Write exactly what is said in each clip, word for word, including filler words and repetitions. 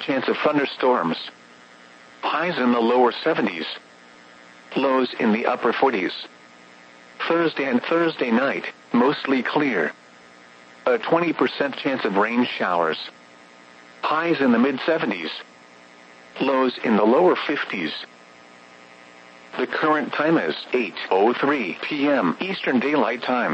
chance of thunderstorms. Highs in the lower seventies. Lows in the upper forties. Thursday and Thursday night, mostly clear. A twenty percent chance of rain showers. Highs in the mid-seventies. Lows in the lower fifties. The current time is eight oh three p m Eastern Daylight Time.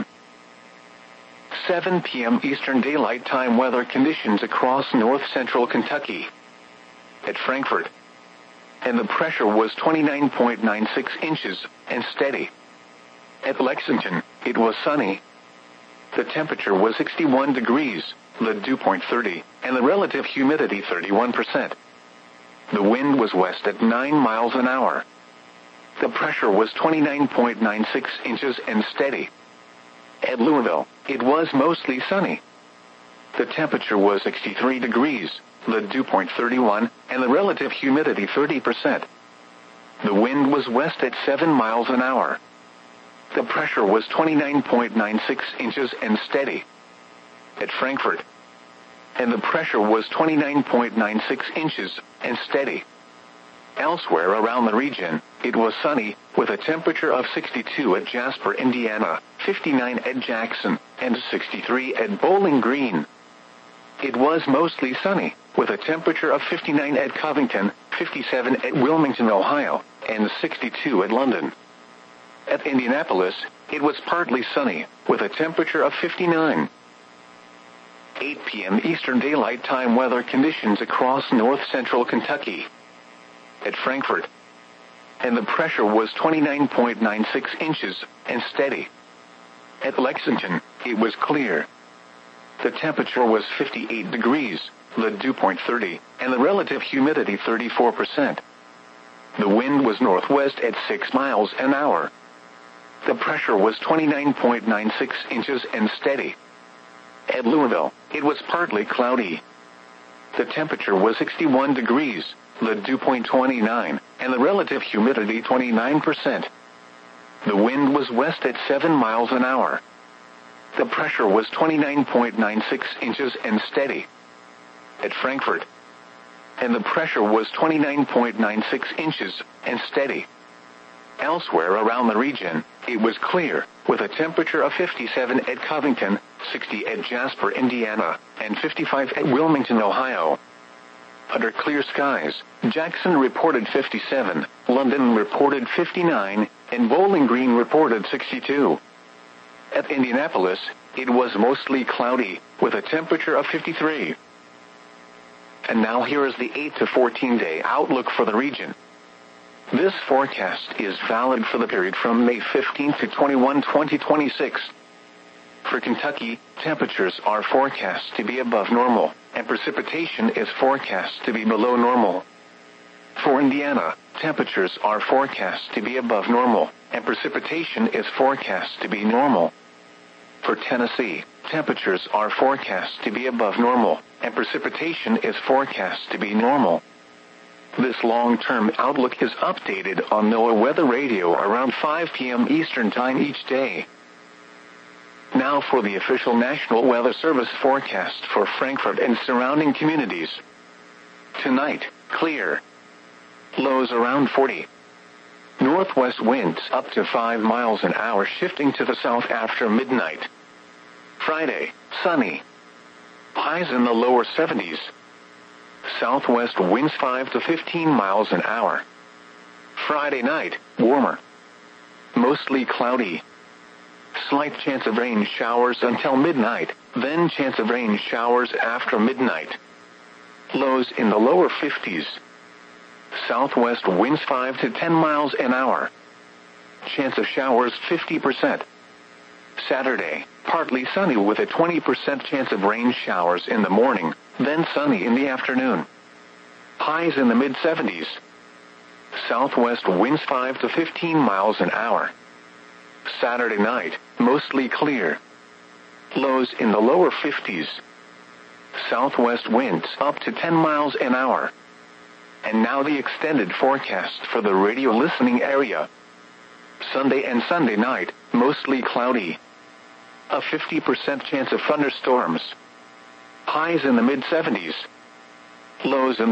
seven p m Eastern Daylight Time weather conditions across north-central Kentucky. At Frankfort. And the pressure was twenty-nine point nine six inches, and steady. At Lexington, it was sunny. The temperature was sixty-one degrees, the dew point thirty, and the relative humidity thirty-one percent. The wind was west at nine miles an hour. The pressure was twenty-nine point nine six inches and steady. At Louisville, it was mostly sunny. The temperature was sixty-three degrees, the dew point thirty-one, and the relative humidity thirty percent. The wind was west at seven miles an hour. The pressure was twenty-nine point nine six inches and steady. At Frankfort. And the pressure was twenty-nine point nine six inches and steady. Elsewhere around the region, it was sunny, with a temperature of sixty-two at Jasper, Indiana, fifty-nine at Jackson, and sixty-three at Bowling Green. It was mostly sunny, with a temperature of fifty-nine at Covington, fifty-seven at Wilmington, Ohio, and sixty-two at London. At Indianapolis, it was partly sunny, with a temperature of fifty-nine. eight p m Eastern Daylight Time weather conditions across north-central Kentucky. At Frankfort. And the pressure was twenty-nine point nine six inches, and steady. At Lexington, it was clear. The temperature was fifty-eight degrees, the dew point thirty, and the relative humidity thirty-four percent. The wind was northwest at six miles an hour. The pressure was twenty-nine point nine six inches and steady. At Louisville, it was partly cloudy. The temperature was sixty-one degrees, the dew point twenty-nine, and the relative humidity twenty-nine percent. The wind was west at seven miles an hour. The pressure was twenty-nine point nine six inches and steady. At Frankfort. And the pressure was twenty-nine point nine six inches and steady. Elsewhere around the region, it was clear, with a temperature of fifty-seven at Covington, sixty at Jasper, Indiana, and fifty-five at Wilmington, Ohio. Under clear skies, Jackson reported fifty-seven, London reported fifty-nine, and Bowling Green reported sixty-two. At Indianapolis, it was mostly cloudy, with a temperature of fifty-three. And now here is the eight to fourteen day outlook for the region. This forecast is valid for the period from May fifteenth to twenty-first, twenty twenty-six. For Kentucky, temperatures are forecast to be above normal, and precipitation is forecast to be below normal. For Indiana, temperatures are forecast to be above normal, and precipitation is forecast to be normal. For Tennessee, temperatures are forecast to be above normal, and precipitation is forecast to be normal. This long-term outlook is updated on NOAA Weather Radio around five p m Eastern Time each day. Now for the official National Weather Service forecast for Frankfort and surrounding communities. Tonight, clear. Lows around forty. Northwest winds up to five miles an hour shifting to the south after midnight. Friday, sunny. Highs in the lower seventies. Southwest winds five to fifteen miles an hour. Friday night, warmer. Mostly cloudy. Slight chance of rain showers until midnight, then chance of rain showers after midnight. Lows in the lower fifties. Southwest winds five to ten miles an hour. Chance of showers fifty percent. Saturday, partly sunny with a twenty percent chance of rain showers in the morning, then sunny in the afternoon. Highs in the mid-seventies. Southwest winds five to fifteen miles an hour. Saturday night, mostly clear. Lows in the lower fifties. Southwest winds up to ten miles an hour. And now the extended forecast for the radio listening area. Sunday and Sunday night, mostly cloudy. A fifty percent chance of thunderstorms. Highs in the mid-seventies. Lows in